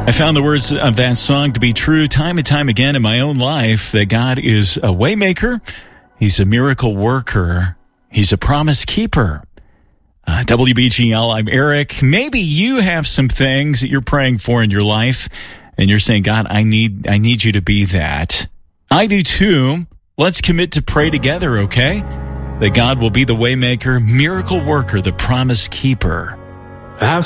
I found the words of that song to be true time and time again in my own life, that God is a waymaker, He's a miracle worker, He's a promise keeper. WBGL, I'm Eric. Maybe you have some things that you're praying for in your life, and you're saying, God, I need you to be that. I do too. Let's commit to pray together, okay? That God will be the waymaker, miracle worker, the promise keeper.